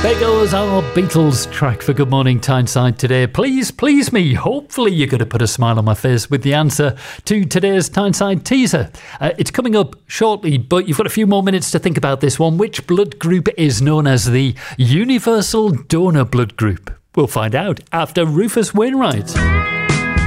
There goes our Beatles track for Good Morning Tyneside today. Please, please me. Hopefully you're going to put a smile on my face with the answer to today's Tyneside teaser. It's coming up shortly, but you've got a few more minutes to think about this one. Which blood group is known as the Universal Donor Blood Group? We'll find out after Rufus Wainwright.